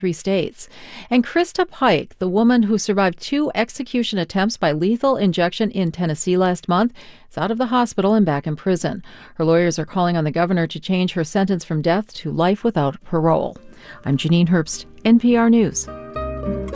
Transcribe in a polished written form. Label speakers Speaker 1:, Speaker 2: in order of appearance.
Speaker 1: states. And Krista Pike, the woman who survived 2 execution attempts by lethal injection in Tennessee last month, is out of the hospital and back in prison. Her lawyers are calling on the governor to change her sentence from death to life without parole. I'm Janine Herbst, NPR News.